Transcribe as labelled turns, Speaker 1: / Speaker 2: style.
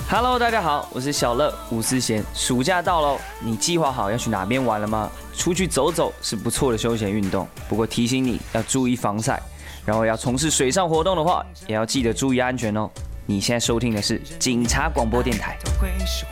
Speaker 1: Hello， 大家好，我是小乐吴思贤。暑假到喽，你计划好要去哪边玩了吗？出去走走是不错的休闲运动，不过提醒你要注意防晒，然后要从事水上活动的话，也要记得注意安全哦。你现在收听的是警察广播电台。